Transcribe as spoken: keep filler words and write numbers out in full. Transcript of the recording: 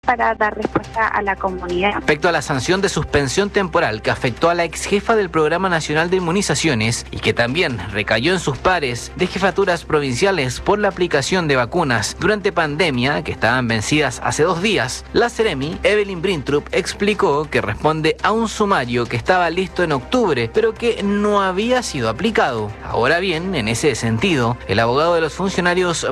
para dar respuesta a la comunidad. Respecto a la sanción de suspensión temporal que afectó a la ex jefa del Programa Nacional de Inmunizaciones y que también recayó en sus pares de jefaturas provinciales por la aplicación de vacunas durante pandemia que estaban vencidas hace dos días, la Seremi, Evelyn Brintrup, explicó que responde a un sumario que estaba listo en octubre, pero que no había sido aplicado. Ahora bien, en ese sentido, el abogado de los funcionarios